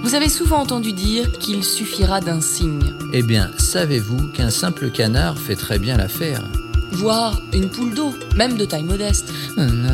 Vous avez souvent entendu dire qu'il suffira d'un signe. Eh bien, savez-vous qu'un simple canard fait très bien l'affaire ? Voire une poule d'eau, même de taille modeste. Non,